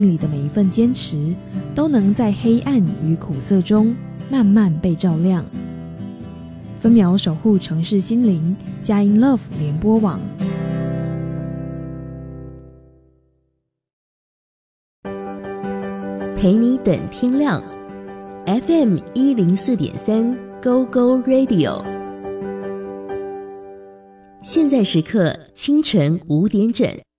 里的每一份坚持，都能在黑暗与苦涩中慢慢被照亮。分秒守护城市心灵，佳音 Love 联播网。 陪你等天亮 FM 104.3 Go Go Radio， 现在时刻清晨5点整。